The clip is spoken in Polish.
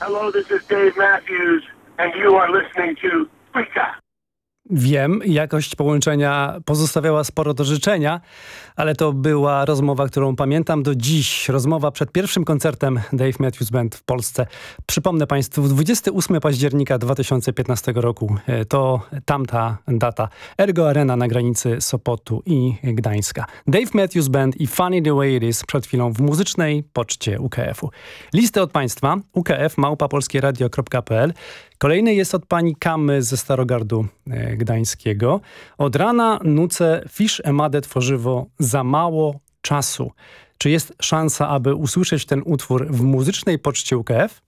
Hello, this is Dave Matthews, and you are listening to Freaka. Wiem, jakość połączenia pozostawiała sporo do życzenia, ale to była rozmowa, którą pamiętam do dziś. Rozmowa przed pierwszym koncertem Dave Matthews Band w Polsce. Przypomnę Państwu, 28 października 2015 roku to tamta data. Ergo Arena na granicy Sopotu i Gdańska. Dave Matthews Band i Funny the Way It Is przed chwilą w muzycznej poczcie UKF-u. Listy od Państwa ukf@polskieradio.pl. Kolejny jest od pani Kamy ze Starogardu Gdańskiego. Od rana nucę Fisz Emadę tworzywo za mało czasu. Czy jest szansa, aby usłyszeć ten utwór w muzycznej poczcie UKF?